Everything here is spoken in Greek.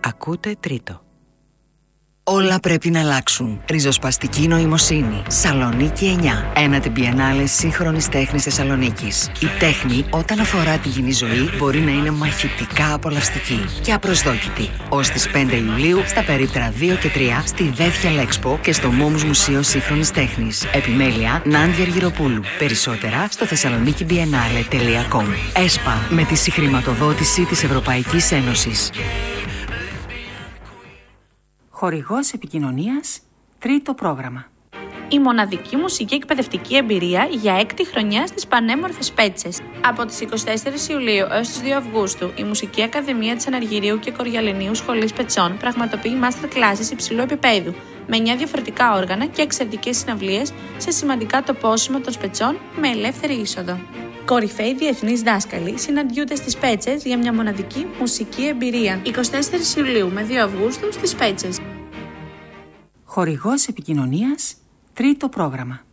Ακούτε τρίτο. Όλα πρέπει να αλλάξουν. Ριζοσπαστική νοημοσύνη. Σαλονίκη 9. Ένατη Biennale σύγχρονης τέχνης Θεσσαλονίκης. Η τέχνη, όταν αφορά τη κοινή ζωή, μπορεί να είναι μαχητικά απολαυστική και απροσδόκητη. Ως τις 5 Ιουλίου, στα περίπτερα 2 και 3, στη Δέθια Λέξπο και στο Μόμους Μουσείο Σύγχρονης Τέχνης. Επιμέλεια, Νάντια Αργυροπούλου. Περισσότερα στο thessalonikibiennale.com. ΕΣΠΑ, με τη συγχρηματοδότηση της Ευρωπαϊκής Ένωσης. Χορηγός επικοινωνίας, τρίτο πρόγραμμα. Η μοναδική μουσική εκπαιδευτική εμπειρία για 6η χρονιά στις πανέμορφες Πέτσες. Από τις 24 Ιουλίου έως τις 2 Αυγούστου, η Μουσική Ακαδημία της Αναργυρίου και Κοριαλινίου Σχολής Πετσών πραγματοποιεί master classes υψηλού επίπεδου, με 9 διαφορετικά όργανα και εξαιρετικές συναυλίες σε σημαντικά τοπόσημα των Σπετσών με ελεύθερη είσοδο. Κορυφαίοι διεθνείς δάσκαλοι συναντιούνται στις Πέτσες για μια μοναδική μουσική εμπειρία. 24 Ιουλίου με 2 Αυγούστου στις Πέτσες. Χορηγός επικοινωνίας, τρίτο πρόγραμμα.